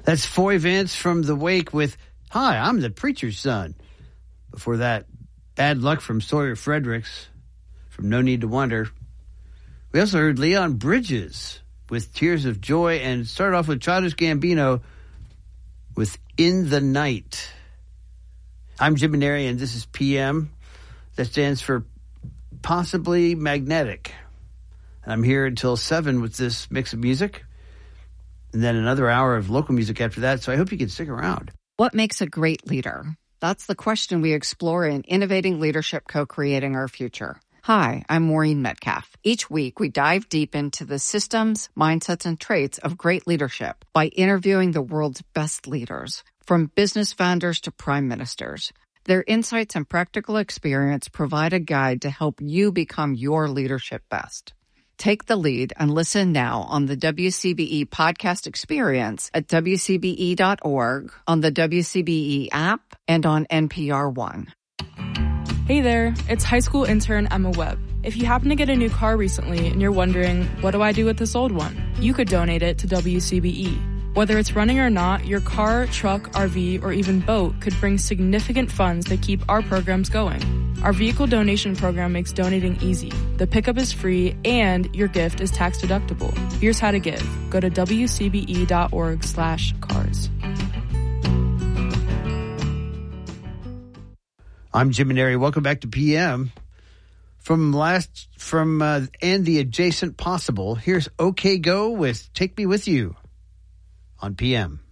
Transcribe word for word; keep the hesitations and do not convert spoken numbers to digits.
That's Foy Vance from The Wake with, Hi, I'm the Preacher's Son. Before that, Bad Luck from Sawyer Fredericks from No Need to Wonder. We also heard Leon Bridges with Tears of Joy, and started off with Childish Gambino with In the Night. I'm Jim Maneri, and this is P M. That stands for Possibly Magnetic. And I'm here until seven with this mix of music, and then another hour of local music after that, so I hope you can stick around. What makes a great leader? That's the question we explore in Innovating Leadership, Co-Creating Our Future. Hi, I'm Maureen Metcalf. Each week, we dive deep into the systems, mindsets, and traits of great leadership by interviewing the world's best leaders, from business founders to prime ministers. Their insights and practical experience provide a guide to help you become your leadership best. Take the lead and listen now on the W C B E podcast experience at W C B E dot org, on the W C B E app, and on N P R One. Hey there, it's high school intern Emma Webb. If you happen to get a new car recently and you're wondering, what do I do with this old one? You could donate it to W C B E. Whether it's running or not, your car, truck, R V, or even boat could bring significant funds that keep our programs going. Our vehicle donation program makes donating easy. The pickup is free and your gift is tax deductible. Here's how to give. Go to W C B E dot org slash cars. I'm Jim Maneri. Welcome back to P M. From last, from uh, and the adjacent possible, here's OK Go with Take Me With You on P M.